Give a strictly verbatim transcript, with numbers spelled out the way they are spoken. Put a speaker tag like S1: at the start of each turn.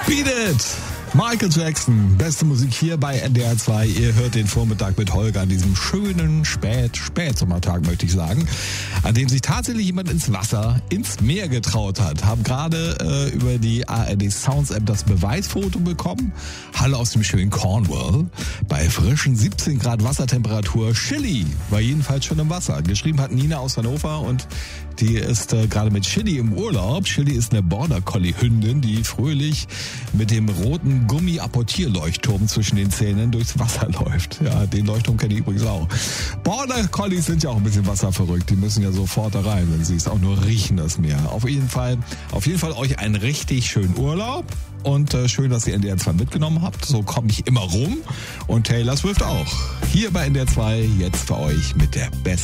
S1: Beat It! Michael Jackson, beste Musik hier bei N D R zwei. Ihr hört den Vormittag mit Holger an diesem schönen Spät, Spätsommertag, möchte ich sagen, an dem sich tatsächlich jemand ins Wasser, ins Meer getraut hat. Haben gerade äh, über die A R D Sounds App das Beweisfoto bekommen. Halle aus dem schönen Cornwall. Bei frischen siebzehn Grad Wassertemperatur. Chili war jedenfalls schon im Wasser. Geschrieben hat Nina aus Hannover und die ist äh, gerade mit Chili im Urlaub. Chili ist eine Border Collie Hündin, die fröhlich mit dem roten Gummi-Apportierleuchtturm zwischen den Zähnen durchs Wasser läuft. Ja, den Leuchtturm kenne ich übrigens auch. Border Collies sind ja auch ein bisschen wasserverrückt. Die müssen ja sofort da rein, wenn sie es auch nur riechen, das Meer. Auf jeden Fall, auf jeden Fall euch einen richtig schönen Urlaub. Und äh, schön, dass ihr N D R zwei mitgenommen habt. So komme ich immer rum. Und Taylor Swift auch. Hier bei N D R zwei jetzt für euch mit der besten